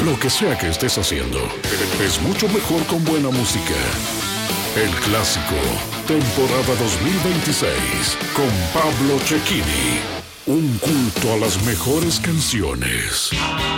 Lo que sea que estés haciendo, es mucho mejor con buena música. El Clásico, temporada 2026, con Pablo Cecchini. Un culto a las mejores canciones.